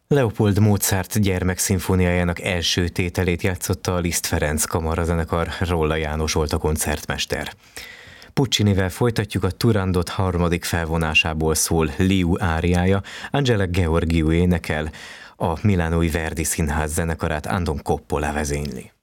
Leopold Mozart gyermekszimfóniájának első tételét játszotta a Liszt Ferenc kamarazenekar, Rolla János volt a koncertmester. Puccinivel folytatjuk, a Turandot harmadik felvonásából szól Liu áriája, Angela Gheorghiu énekel, a milánói Verdi Színház zenekarát Anton Coppola vezényli.